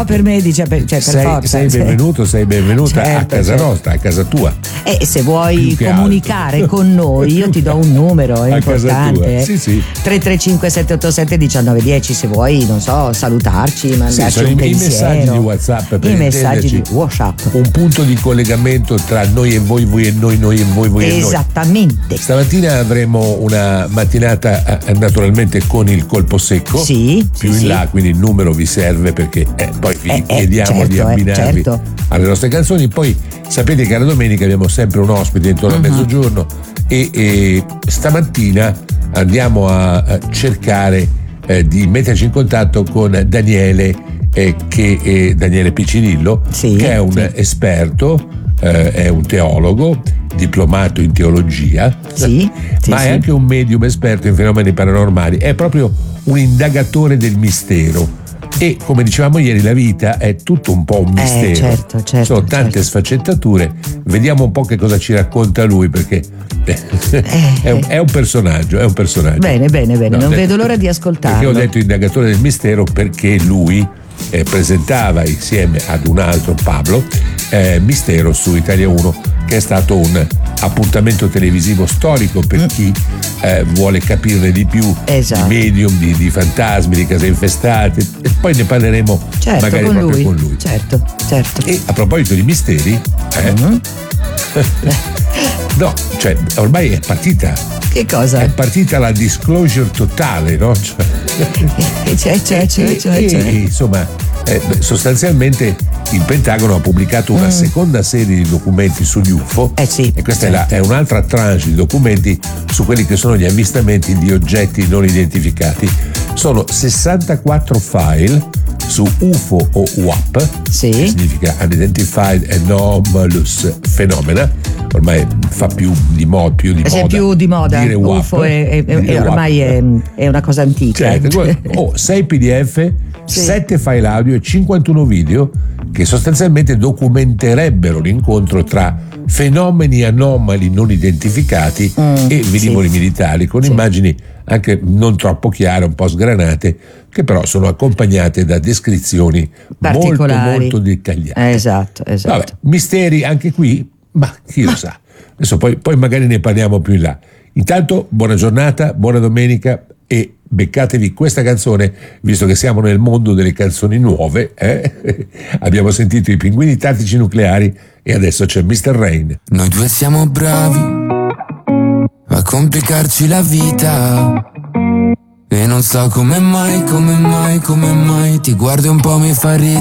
no, per me dice per forza. Sei benvenuto, sei benvenuta a casa nostra, a casa tua. E se vuoi comunicare con noi, io ti do un numero, è importante. Sì. 335 787 1910, se vuoi, non so, salutarci, mandarci un pensiero. I messaggi di WhatsApp, per i messaggi di WhatsApp. Un punto di collegamento tra noi e voi e noi e voi e noi. Esattamente. Stamattina avremo una mattinata naturalmente con il colpo secco. Più in là, quindi il numero vi serve perché poi vi chiediamo di abbinarvi alle nostre canzoni. Poi sapete che alla domenica abbiamo sempre un ospite intorno a mezzogiorno e stamattina andiamo a cercare di metterci in contatto con Daniele Daniele Piccinillo, che è un esperto, è un teologo diplomato in teologia, ma è anche un medium esperto in fenomeni paranormali, è proprio un indagatore del mistero. E come dicevamo ieri, la vita è tutto un po' un mistero, sono tante sfaccettature. Vediamo un po' che cosa ci racconta lui, perché è un personaggio. Bene, non vedo l'ora di ascoltarlo. Perché ho detto indagatore del mistero perché lui presentava insieme ad un altro, Pablo, Mistero su Italia 1, che è stato un appuntamento televisivo storico per chi vuole capirne di più di medium, di fantasmi, di case infestate, e poi ne parleremo magari con proprio con lui. Certo. E a proposito di misteri, no, cioè ormai è partita. Che cosa? È partita la disclosure totale, no? Insomma, sostanzialmente il Pentagono ha pubblicato una seconda serie di documenti sugli UFO, e questa è un'altra tranche di documenti su quelli che sono gli avvistamenti di oggetti non identificati. Sono 64 file su UFO o UAP, che significa Unidentified Anomalous Phenomena. Ormai fa più di moda dire UFO WAP, ormai è una cosa antica. 6 PDF, 7 file audio e 51 video che sostanzialmente documenterebbero l'incontro tra fenomeni anomali non identificati e velivoli militari, con immagini anche non troppo chiare, un po' sgranate, che però sono accompagnate da descrizioni molto dettagliate. Esatto. Vabbè, misteri anche qui, ma chi lo sa. Adesso poi magari ne parliamo più in là. Intanto buona giornata, buona domenica, e beccatevi questa canzone, visto che siamo nel mondo delle canzoni nuove. Abbiamo sentito i Pinguini Tattici Nucleari e adesso c'è Mr. Rain. Noi due siamo bravi a complicarci la vita, e non so come mai ti guardi un po', mi fa ridere.